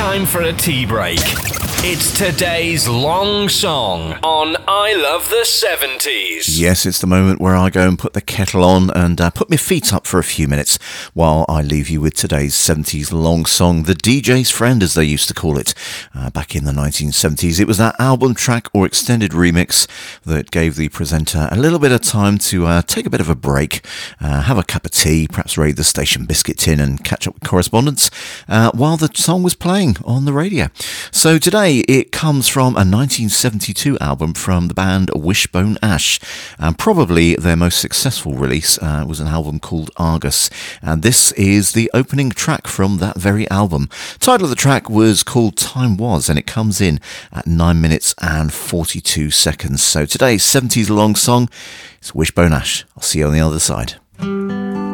time for a tea break. It's today's long song on I Love the 70s. Yes, it's the moment where I go and put the kettle on and put my feet up for a few minutes while I leave you with today's 70s long song, the DJ's Friend, as they used to call it back in the 1970s. It was that album track or extended remix that gave the presenter a little bit of time to take a bit of a break, have a cup of tea, perhaps raid the station biscuit tin and catch up with correspondence while the song was playing on the radio. So today it comes from a 1972 album from the band Wishbone Ash, and probably their most successful release was an album called Argus, and this is the opening track from that very album. Title of the track was called Time Was, and it comes in at 9 minutes and 42 seconds. So today's 70s long song is Wishbone Ash. I'll see you on the other side.